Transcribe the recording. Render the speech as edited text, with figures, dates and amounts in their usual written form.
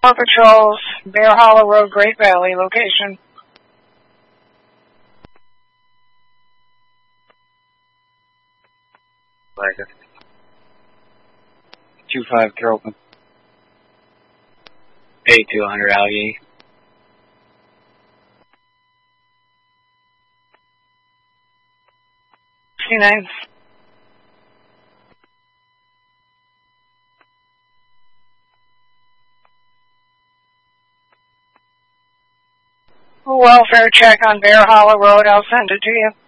Paw Patrols, Bear Hollow Road, Great Valley, location. Like 2-5 Carrollton. 8200 Allegheny. C9. Welfare check on Bear Hollow Road. I'll send it to you.